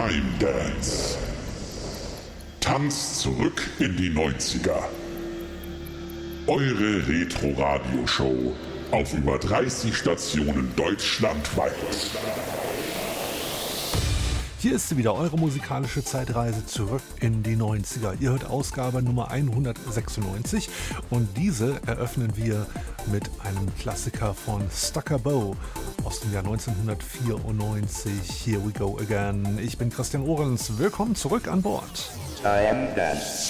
Time Dance. Tanzt zurück in die 90er. Eure Retro-Radio-Show auf über 30 Stationen deutschlandweit. Hier ist sie wieder, eure musikalische Zeitreise zurück in die 90er. Ihr hört Ausgabe Nummer 196 und diese eröffnen wir mit einem Klassiker von Stucker Bow aus dem Jahr 1994. Here we go again. Ich bin Christian Ohrens. Willkommen zurück an Bord. Time Dance.